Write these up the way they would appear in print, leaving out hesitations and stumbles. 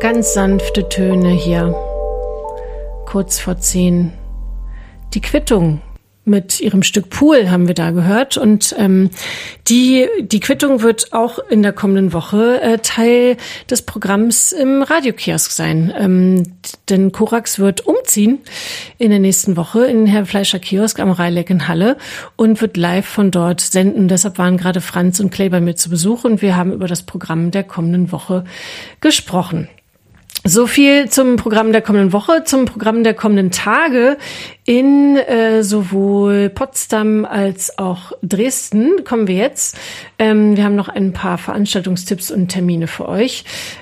Ganz sanfte Töne hier, kurz vor 10. Die Quittung mit ihrem Stück Pool haben wir da gehört. Und die Quittung wird auch in der kommenden Woche Teil des Programms im Radiokiosk sein. Denn Korax wird umziehen in der nächsten Woche in den Herr Fleischer Kiosk am Reileck in Halle und wird live von dort senden. Deshalb waren gerade Franz und Clay bei mir zu Besuch und wir haben über das Programm der kommenden Woche gesprochen. So viel zum Programm der kommenden Woche, zum Programm der kommenden Tage in sowohl Potsdam als auch Dresden kommen wir jetzt. Wir haben noch ein paar Veranstaltungstipps und Termine für euch.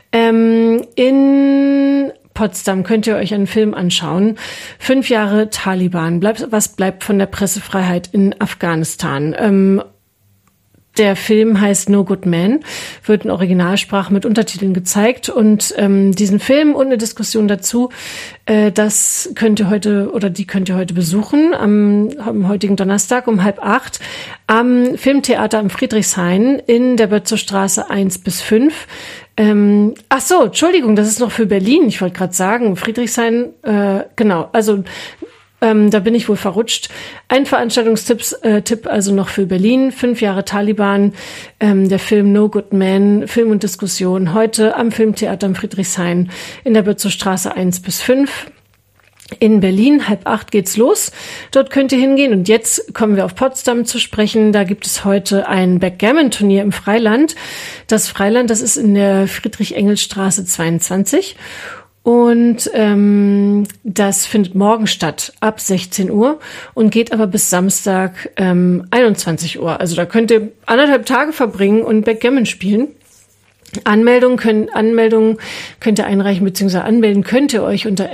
In Potsdam könnt ihr euch einen Film anschauen. 5 Jahre Taliban. Was bleibt von der Pressefreiheit in Afghanistan? Der Film heißt No Good Man, wird in Originalsprache mit Untertiteln gezeigt und diesen Film und eine Diskussion dazu, das könnt ihr heute besuchen am heutigen Donnerstag um 7:30 am Filmtheater am Friedrichshain in der Bötzow-Straße 1-5. Ach so, Entschuldigung, das ist noch für Berlin. Ich wollte gerade sagen, Friedrichshain, genau, also da bin ich wohl verrutscht. Ein Veranstaltungstipp also noch für Berlin. 5 Jahre Taliban, der Film No Good Man, Film und Diskussion. Heute am Filmtheater am Friedrichshain in der Bötzow-Straße 1-5. In Berlin, 7:30 geht's los. Dort könnt ihr hingehen. Und jetzt kommen wir auf Potsdam zu sprechen. Da gibt es heute ein Backgammon-Turnier im Freiland. Das Freiland, das ist in der Friedrich-Engels-Straße 22. Und das findet morgen statt, ab 16 Uhr und geht aber bis Samstag 21 Uhr. Also da könnt ihr 1,5 Tage verbringen und Backgammon spielen. Anmeldungen könnt ihr einreichen, beziehungsweise anmelden könnt ihr euch unter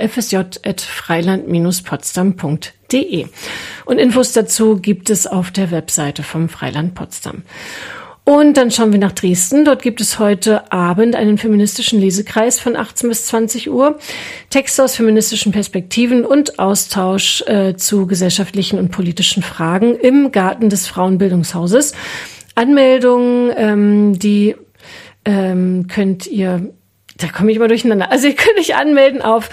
fsj@freiland-potsdam.de. Und Infos dazu gibt es auf der Webseite vom Freiland Potsdam. Und dann schauen wir nach Dresden. Dort gibt es heute Abend einen feministischen Lesekreis von 18 bis 20 Uhr. Texte aus feministischen Perspektiven und Austausch zu gesellschaftlichen und politischen Fragen im Garten des Frauenbildungshauses. Anmeldungen, die könnt ihr, da komme ich immer durcheinander. Also ihr könnt euch anmelden auf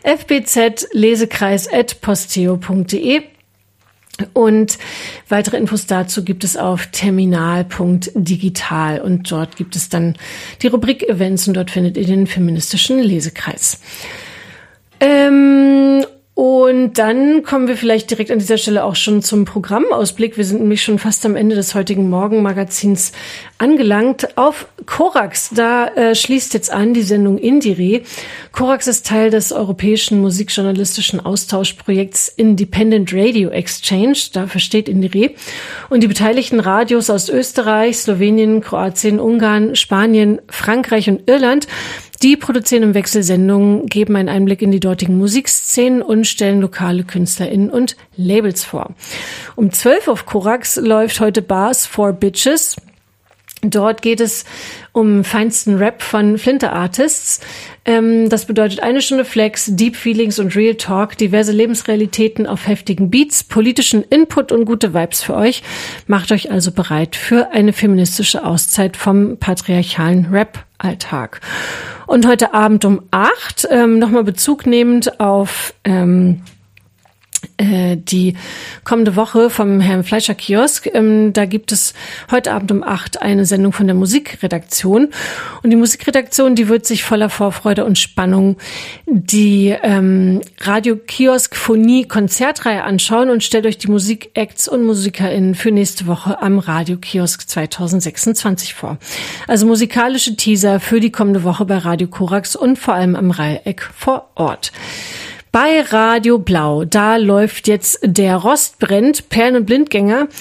fbzlesekreis@posteo.de. Und weitere Infos dazu gibt es auf terminal.digital und dort gibt es dann die Rubrik Events und dort findet ihr den feministischen Lesekreis. Und dann kommen wir vielleicht direkt an dieser Stelle auch schon zum Programmausblick. Wir sind nämlich schon fast am Ende des heutigen Morgenmagazins angelangt. Auf Korax, da schließt jetzt an die Sendung Indire. Korax ist Teil des europäischen musikjournalistischen Austauschprojekts Independent Radio Exchange, dafür steht Indire. Und die beteiligten Radios aus Österreich, Slowenien, Kroatien, Ungarn, Spanien, Frankreich und Irland, die produzieren im Wechsel Sendungen, geben einen Einblick in die dortigen Musikszenen und stellen lokale KünstlerInnen und Labels vor. Um 12 auf Korax läuft heute Bars for Bitches. Dort geht es um feinsten Rap von Flinter Artists. Das bedeutet 1 Stunde Flex, Deep Feelings und Real Talk, diverse Lebensrealitäten auf heftigen Beats, politischen Input und gute Vibes für euch. Macht euch also bereit für eine feministische Auszeit vom patriarchalen Rap-Alltag. Und heute Abend um 8, nochmal Bezug nehmend auf die kommende Woche vom Herrn Fleischer Kiosk. Da gibt es heute Abend um 8 eine Sendung von der Musikredaktion. Und die Musikredaktion, die wird sich voller Vorfreude und Spannung die Radio-Kiosk-Phonie-Konzertreihe anschauen und stellt euch die Musik-Acts und MusikerInnen für nächste Woche am Radio-Kiosk 2026 vor. Also musikalische Teaser für die kommende Woche bei Radio Korax und vor allem am Reileck vor Ort. Bei Radio Blau, da läuft jetzt Der Rost brennt, Perlen- und Blindgänger.